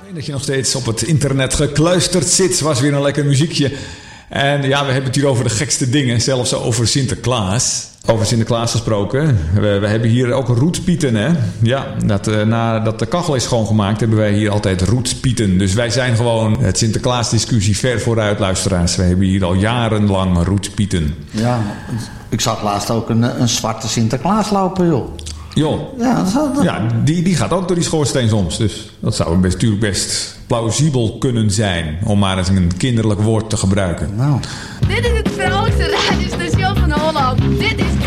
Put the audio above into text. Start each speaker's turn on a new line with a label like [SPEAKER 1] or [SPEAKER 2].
[SPEAKER 1] Fijn dat je nog steeds op het internet gekluisterd zit. Was weer een lekker muziekje. En ja, we hebben het hier over de gekste dingen. Zelfs over Sinterklaas. Over Sinterklaas gesproken. We hebben hier ook roetpieten, hè. Ja, nadat de kachel is schoongemaakt hebben wij hier altijd roetpieten. Dus wij zijn gewoon het Sinterklaas-discussie ver vooruit, luisteraars. We hebben hier al jarenlang roetpieten.
[SPEAKER 2] Ja, ik zag laatst ook een zwarte Sinterklaas lopen, joh.
[SPEAKER 1] Joh,
[SPEAKER 2] ja,
[SPEAKER 1] die gaat ook door die schoorsteen soms. Dus dat zou natuurlijk best plausibel kunnen zijn. Om maar eens een kinderlijk woord te gebruiken.
[SPEAKER 2] Nou.
[SPEAKER 3] Dit is het vrolijkste radiostation van Holland. Dit is